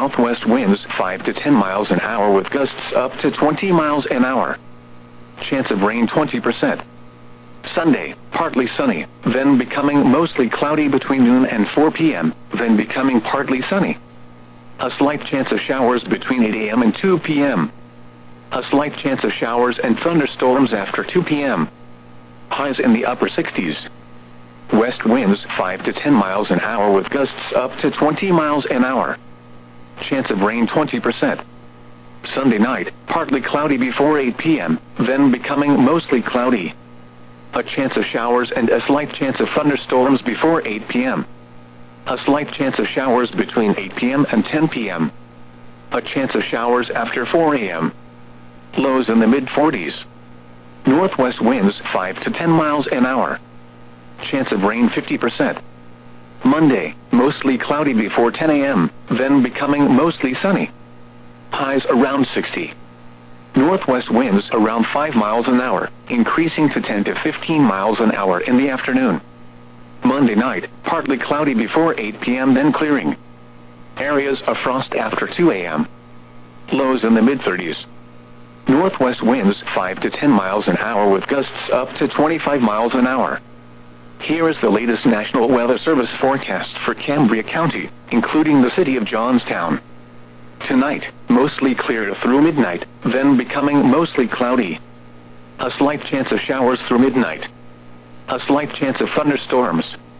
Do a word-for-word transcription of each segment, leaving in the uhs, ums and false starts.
Southwest winds five to ten miles an hour with gusts up to twenty miles an hour. Chance of rain twenty percent. Sunday, partly sunny, then becoming mostly cloudy between noon and four p m, then becoming partly sunny. A slight chance of showers between eight a m and two p m A slight chance of showers and thunderstorms after two p m Highs in the upper sixties. West winds five to ten miles an hour with gusts up to twenty miles an hour. Chance of rain twenty percent. Sunday night, partly cloudy before eight p m, then becoming mostly cloudy. A chance of showers and a slight chance of thunderstorms before eight p m A slight chance of showers between eight p m and ten p m A chance of showers after four a m Lows in the mid forties. Northwest winds five to ten miles an hour. Chance of rain fifty percent. Monday, mostly cloudy before ten a m, then becoming mostly sunny. Highs around sixty. Northwest winds around five miles an hour, increasing to ten to fifteen miles an hour in the afternoon. Monday night, partly cloudy before eight p m then clearing. Areas of frost after two a m Lows in the mid thirties. Northwest winds five to ten miles an hour with gusts up to twenty-five miles an hour. Here is the latest National Weather Service forecast for Cambria County, including the city of Johnstown. Tonight, mostly clear through midnight, then becoming mostly cloudy. A slight chance of showers through midnight. A slight chance of thunderstorms.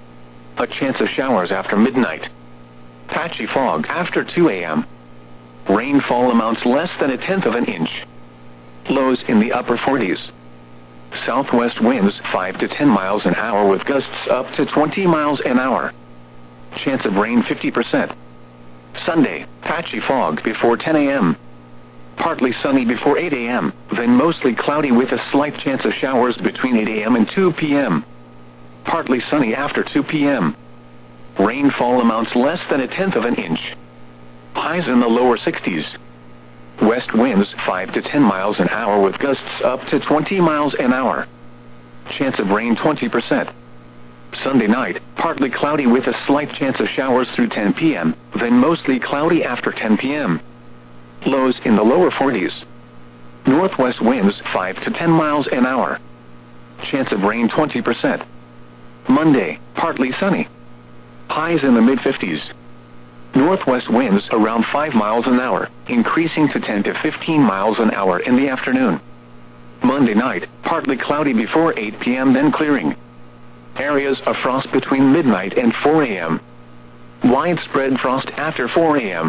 A chance of showers after midnight. Patchy fog after two a m Rainfall amounts less than a tenth of an inch. Lows in the upper forties. Southwest winds five to ten miles an hour with gusts up to twenty miles an hour. Chance of rain fifty percent. Sunday, patchy fog before ten a m Partly sunny before eight a m, then mostly cloudy with a slight chance of showers between eight a m and two p m Partly sunny after two p m Rainfall amounts less than a tenth of an inch. Highs in the lower sixties. West winds five to ten miles an hour with gusts up to twenty miles an hour. Chance of rain twenty percent. Sunday night, partly cloudy with a slight chance of showers through ten p m, then mostly cloudy after ten p m Lows in the lower forties. Northwest winds five to ten miles an hour. Chance of rain twenty percent. Monday, partly sunny. Highs in the mid fifties. Northwest winds around five miles an hour, increasing to ten to fifteen miles an hour in the afternoon. Monday night, partly cloudy before eight p m then clearing. Areas of frost between midnight and four a m Widespread frost after four a m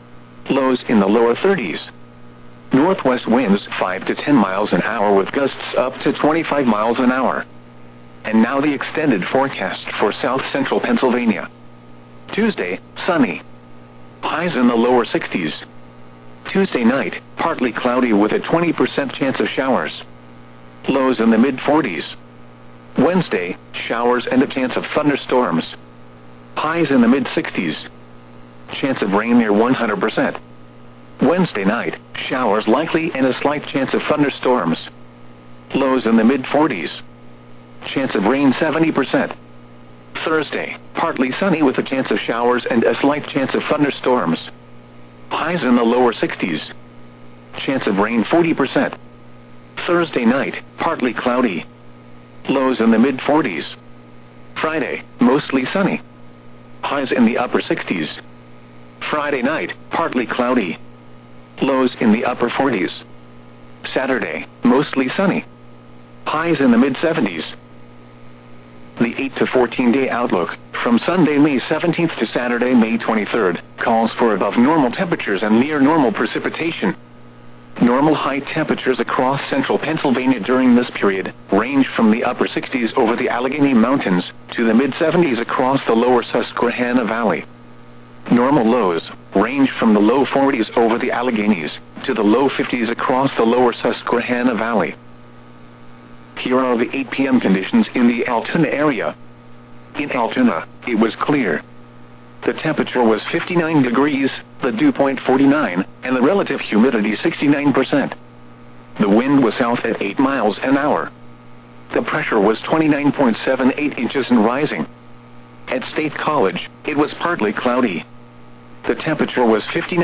Lows in the lower thirties. Northwest winds five to ten miles an hour with gusts up to twenty-five miles an hour. And now the extended forecast for south central Pennsylvania. Tuesday, sunny. Highs in the lower sixties. Tuesday night, partly cloudy with a twenty percent chance of showers. Lows in the mid forties. Wednesday, showers and a chance of thunderstorms. Highs in the mid sixties. Chance of rain near one hundred percent. Wednesday night, showers likely and a slight chance of thunderstorms. Lows in the mid forties. Chance of rain seventy percent. Thursday, partly sunny with a chance of showers and a slight chance of thunderstorms. Highs in the lower sixties. Chance of rain forty percent. Thursday night, partly cloudy. Lows in the mid forties. Friday, mostly sunny. Highs in the upper sixties. Friday night, partly cloudy. Lows in the upper forties. Saturday, mostly sunny. Highs in the mid seventies. The eight to fourteen day outlook, from Sunday, May seventeenth to Saturday, May twenty-third, calls for above normal temperatures and near normal precipitation. Normal high temperatures across central Pennsylvania during this period range from the upper sixties over the Allegheny Mountains to the mid seventies across the lower Susquehanna Valley. Normal lows range from the low forties over the Alleghenies to the low fifties across the lower Susquehanna Valley. Here are the eight p m conditions in the Altoona area. In Altoona, it was clear. The temperature was fifty-nine degrees, the dew point forty-nine, and the relative humidity sixty-nine percent. The wind was south at eight miles an hour. The pressure was twenty-nine point seven eight inches and rising. At State College, it was partly cloudy. The temperature was fifty-nine